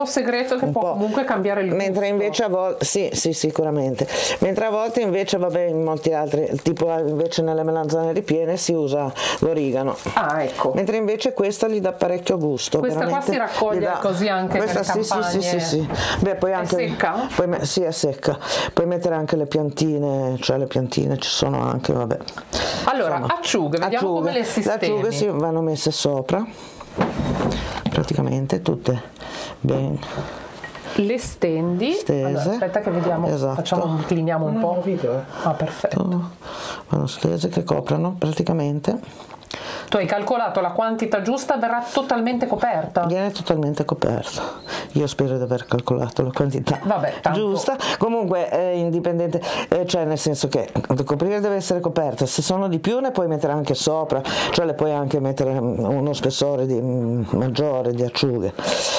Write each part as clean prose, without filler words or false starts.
segreto che può comunque cambiare il gusto. Mentre invece a volte sì, sicuramente. Mentre a volte invece, vabbè, in molti altri, tipo invece nelle melanzane ripiene si usa l'origano. Ah, ecco. Mentre invece questa gli dà parecchio gusto. Questa qua si raccoglie così anche questa per le campagne. Sì. Beh, poi anche è secca? Sì, è secca. Puoi mettere anche le piantine, cioè le piantine ci sono anche, vabbè. Allora, insomma, acciughe, vediamo come le sistemi. Le acciughe si vanno messe sopra, praticamente tutte ben le stendi. Stese. Allora, aspetta che vediamo, esatto. Incliniamo un po'. Ah, perfetto. Vanno stese che coprono praticamente. Tu hai calcolato la quantità giusta, verrà totalmente coperta? Viene totalmente coperto. Io spero di aver calcolato la quantità giusta. Comunque è indipendente, cioè nel senso che da coprire deve essere coperta. Se sono di più ne puoi mettere anche sopra, cioè le puoi anche mettere uno spessore maggiore di acciughe.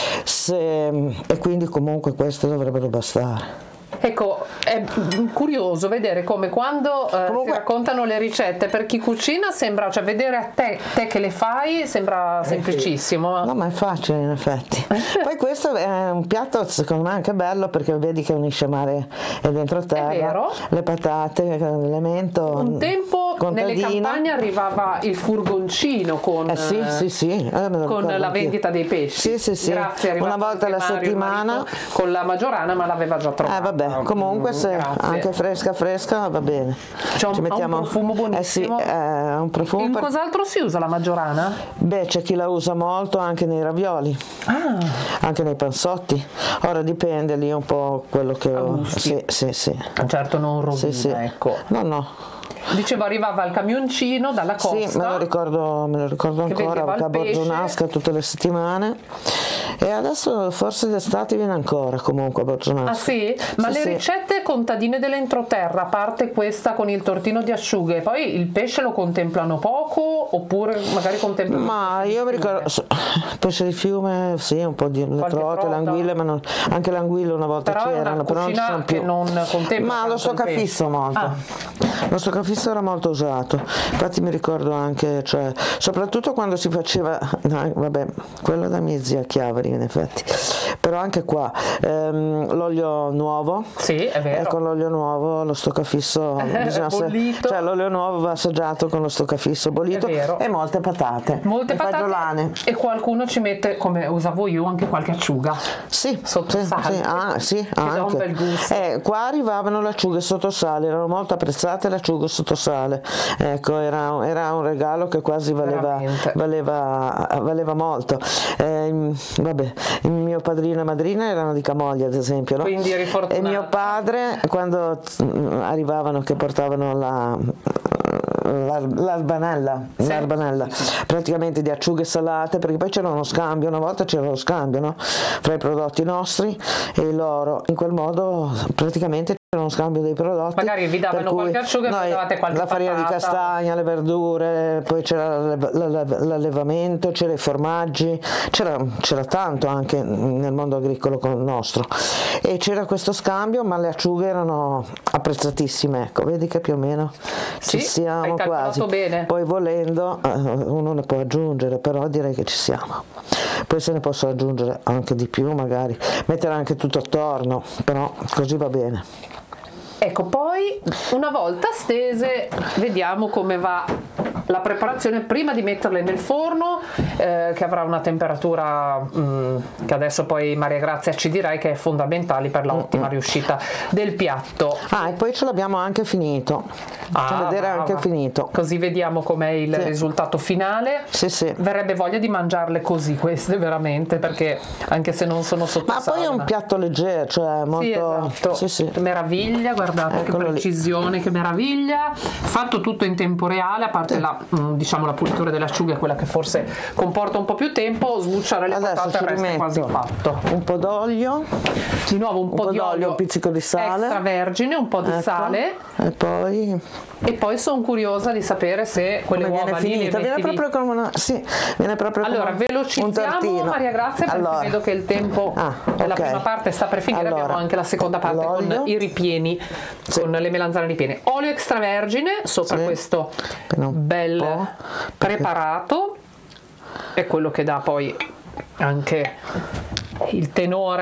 E quindi comunque queste dovrebbero bastare. Ecco, è curioso vedere come quando si raccontano le ricette, per chi cucina sembra, cioè vedere a te che le fai sembra semplicissimo. No, ma è facile in effetti. Poi questo è un piatto secondo me anche bello perché vedi che unisce mare e dentro terra. È vero. Le patate, l'elemento un tempo nelle campagne arrivava il furgoncino con, con la vendita dei pesci. Sì. Grazie, una volta alla settimana con la Maggiorana, ma l'aveva già trovato. Vabbè, comunque se anche fresca va bene. Ci mettiamo un profumo buonissimo. Un profumo. In cos'altro si usa la Maggiorana? Beh, c'è chi la usa molto anche nei ravioli, anche nei panzotti. Ora dipende lì un po' quello che ho. Sì. Certo, non rovina, ecco. No. Dicevo, arrivava il camioncino dalla costa. Sì, me lo ricordo ancora, a Borgionasca tutte le settimane. E adesso forse d'estate viene ancora comunque a Borgionasca. Ah sì? Ma le ricette contadine dell'entroterra, a parte questa con il tortino di acciughe, poi il pesce lo contemplano poco oppure magari contemplano? Ma io mi ricordo, pesce di fiume, sì, un po' di le trote, le anguille, ma anche le anguille una volta c'erano, però non ci sono più. Non ma lo stoccafisso molto. Lo stoccafisso era molto usato, infatti mi ricordo anche, cioè, soprattutto quando si faceva, quello da mia zia Chiavari in effetti, però anche qua l'olio nuovo, sì, è vero, con l'olio nuovo lo stoccafisso bollito, cioè l'olio nuovo va assaggiato con lo stoccafisso bollito e molte patate, fagiolane, e qualcuno ci mette, come usavo io, anche qualche acciuga sotto sale, sì, che dà un bel gusto. Qua arrivavano le acciughe sotto sale, erano molto apprezzate le acciughe sotto sale, ecco, era un regalo che quasi valeva molto. Il mio padrino e madrina erano di Camoglia, ad esempio, no? Quindi eri fortunato. E mio padre, quando arrivavano che portavano l'arbanella, praticamente di acciughe salate, perché poi c'era uno scambio, una volta c'era lo scambio, no? Fra i prodotti nostri e loro, in quel modo praticamente c'era uno scambio dei prodotti, magari vi davano qualche acciuga e vi davate qualche la farina di castagna, le verdure, poi c'era l'allevamento, c'era i formaggi, c'era tanto anche nel mondo agricolo con il nostro, e c'era questo scambio, ma le acciughe erano apprezzatissime, ecco, vedi che più o meno ci siamo quasi. Bene. Poi volendo uno ne può aggiungere, però direi che ci siamo. Poi se ne possono aggiungere anche di più, magari mettere anche tutto attorno, però così va bene. Ecco, poi una volta stese vediamo come va la preparazione prima di metterle nel forno, che avrà una temperatura che adesso poi Maria Grazia ci dirai che è fondamentale per l'ottima riuscita del piatto. E poi ce l'abbiamo anche finito, facciamo vedere anche finito, così vediamo com'è il risultato finale. Sì. Verrebbe voglia di mangiarle così queste, veramente, perché anche se non sono sotto sale, poi è un piatto leggero, cioè molto sì. Meraviglia, guardate che precisione, che meraviglia, fatto tutto in tempo reale, a parte la pulitura delle acciughe, quella che forse comporta un po' più tempo. Sbucciare le patate, il resto è quasi fatto. Un po' d'olio, di nuovo un po' di olio, un pizzico di sale extravergine, un po' di sale, e poi sono curiosa di sapere se quelle uova lì le metti, viene proprio come allora velocizziamo, Maria Grazia, perché vedo che il tempo della prima parte sta per finire. Abbiamo anche la seconda parte con i ripieni, con le melanzane ripiene. Olio extravergine sopra questo bel preparato, è quello che dà poi anche il tenore